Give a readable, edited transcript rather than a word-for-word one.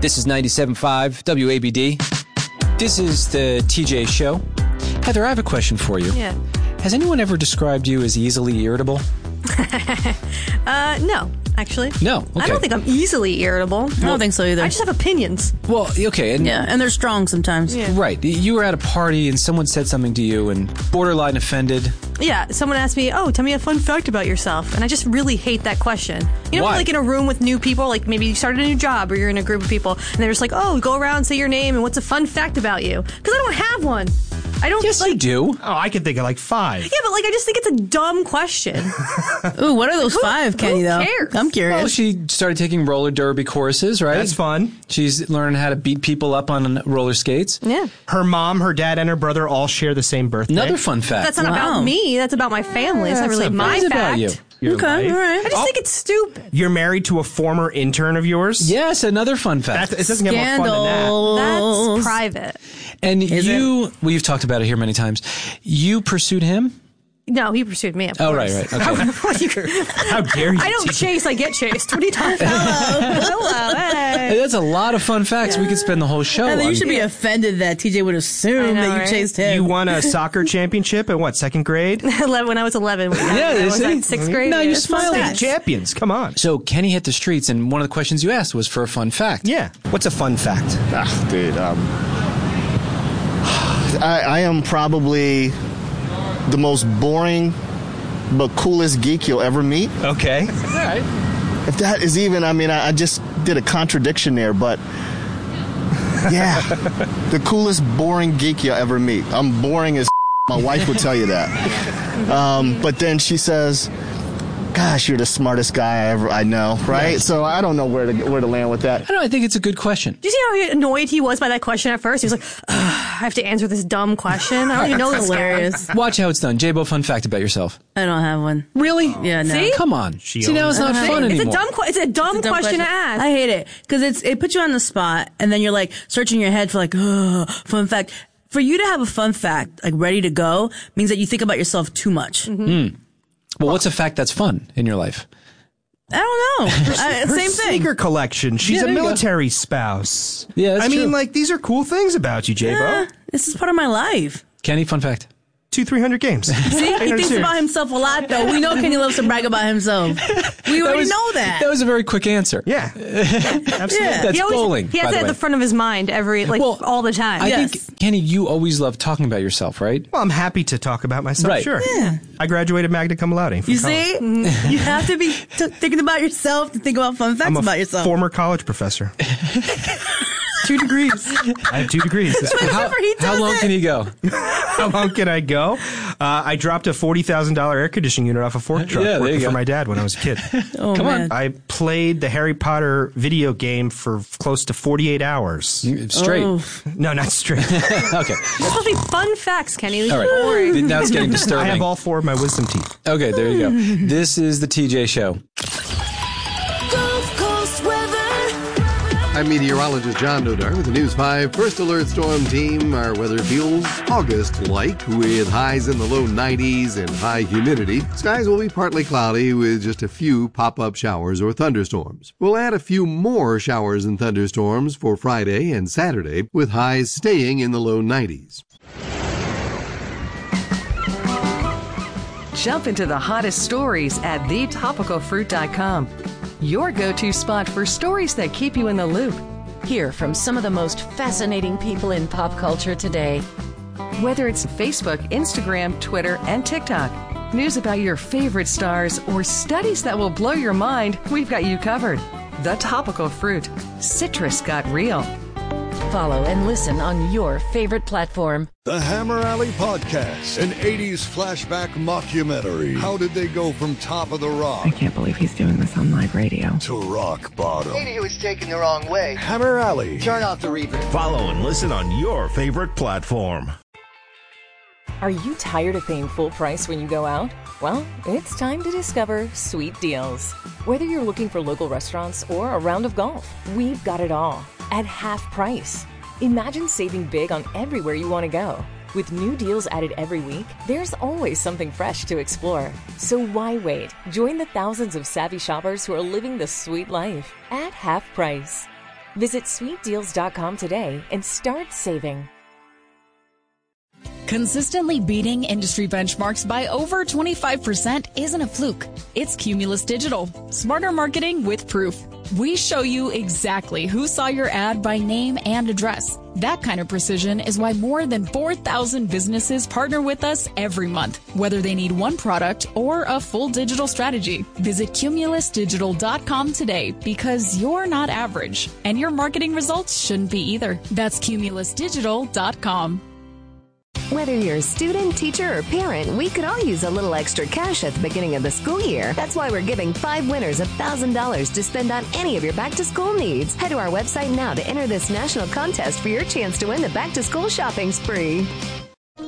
This is 97.5 WABD. This is the TJ Show. Heather, I have a question for you. Yeah. Has anyone ever described you as easily irritable? No, actually. No. Okay. I don't think I'm easily irritable. I don't think so either. I just have opinions. Well, okay. And and they're strong sometimes. Yeah. Right. You were at a party and someone said something to you and borderline offended. Yeah, someone asked me, tell me a fun fact about yourself. And I just really hate that question. You know, Why? like in a room with new people, like maybe you started a new job or you're in a group of people, and they're just like, go around, say your name, and what's a fun fact about you? Because I don't have one. I don't. Yes, you do. Oh, I can think of like 5. Yeah, but I just think it's a dumb question. Ooh, what are those 5, Kenny, though? cares? I'm curious. Well, she started taking roller derby courses, right? That's fun. She's learning how to beat people up on roller skates. Yeah. Her mom, her dad, and her brother all share the same birthday. Another fun fact. That's not about me. That's about my family. It's not really my It's fact. about you. Your Okay, life. all right. I just think it's stupid. You're married to a former intern of yours? Yes, another fun fact. It doesn't get more fun than Scandal. That's private. And we've talked about it here many times. You pursued him? No, he pursued me. Of Oh, course. right. Okay. How dare you? I don't chase, I get chased. What are you talking about? Hello. Hey. Hey, that's a lot of fun facts. We could spend the whole show I think on. you should be offended that TJ would assume I know, that you right? chased him. You won a soccer championship at what, 2nd grade? 11, when I was 11. Yeah, was see? that 6th grade? No, you Yeah. smiled. State champions, come on. So Kenny hit the streets, and one of the questions you asked was for a fun fact. Yeah. What's a fun fact? Dude, I am probably the most boring but coolest geek you'll ever meet. Okay. All right. If that is even, I just did a contradiction there, but yeah, the coolest boring geek you'll ever meet. I'm boring as my wife would tell you that. But then she says, gosh, you're the smartest guy I know, right? Yes. So I don't know where to land with that. I don't know. I think it's a good question. Do you see how annoyed he was by that question at first? He was like, I have to answer this dumb question. I don't even know this guy. hilarious. Watch how it's done. J-Bo, fun fact about yourself. I don't have one. Really? Yeah, no. See? Come on. She See, now it's not owns it. fun It's anymore. it's a dumb question to ask. I hate it because it puts you on the spot, and then you're like searching your head for like, fun fact. For you to have a fun fact like ready to go means that you think about yourself too much. Mm-hmm. Well, what's a fact that's fun in your life? I don't know. Her Same thing. sneaker collection. She's Yeah, a there you go. military spouse. Yeah, that's I mean, true. like, these are cool things about you, J-Bo. Yeah, this is part of my life. Kenny, fun fact. 200-300 games. See, he thinks about himself a lot, though. We know Kenny loves to brag about himself. We already know that. That was a very quick answer. Yeah. Absolutely. Yeah. That's he bowling, He has by it the at way. the front of his mind all the time. I Yes. think, Kenny, you always love talking about yourself, right? Well, I'm happy to talk about myself, Right. sure. Yeah. I graduated magna cum laude from You college. see? You have to be thinking about yourself to think about fun facts I'm a about yourself. former college professor. 2 degrees. I have 2 degrees. Whenever he does How long it. can he go? How long can I go? I dropped a $40,000 air conditioning unit off a fork truck Yeah, there working you for go. my dad when I was a kid. Oh, Come on. man. I played the Harry Potter video game for close to 48 hours. Straight. Oh. No, not straight. Okay. It's supposed to be fun facts, Kenny. These All are right. boring. Now it's getting I disturbing. have all 4 of my wisdom teeth. Okay, there you go. This is the TJ Show. Gulf Coast weather. I'm meteorologist John Nodar with the News 5 First Alert Storm Team. Our weather feels August-like with highs in the low 90s and high humidity. Skies will be partly cloudy with just a few pop-up showers or thunderstorms. We'll add a few more showers and thunderstorms for Friday and Saturday with highs staying in the low 90s. Jump into the hottest stories at thetopicalfruit.com. Your go-to spot for stories that keep you in the loop. Hear from some of the most fascinating people in pop culture today. Whether it's Facebook, Instagram, Twitter, and TikTok, news about your favorite stars, or studies that will blow your mind, we've got you covered. The Topical Fruit. Citrus got real. Follow and listen on your favorite platform. The Hammer Alley Podcast, an 80s flashback mockumentary. How did they go from top of the rock I can't believe he's doing this on live radio. to rock bottom? Maybe he was taken the wrong way. Hammer Alley. Turn off the reverb. Follow and listen on your favorite platform. Are you tired of paying full price when you go out? Well, it's time to discover Sweet Deals. Whether you're looking for local restaurants or a round of golf, we've got it all at half price. Imagine saving big on everywhere you want to go. With new deals added every week, there's always something fresh to explore. So why wait? Join the thousands of savvy shoppers who are living the sweet life at half price. Visit sweetdeals.com today and start saving. Consistently beating industry benchmarks by over 25% isn't a fluke. It's Cumulus Digital. Smarter marketing with proof. We show you exactly who saw your ad by name and address. That kind of precision is why more than 4,000 businesses partner with us every month, whether they need one product or a full digital strategy. Visit cumulusdigital.com today because you're not average, and your marketing results shouldn't be either. That's cumulusdigital.com. Whether you're a student, teacher, or parent, we could all use a little extra cash at the beginning of the school year. That's why we're giving 5 winners $1,000 to spend on any of your back-to-school needs. Head to our website now to enter this national contest for your chance to win the back-to-school shopping spree.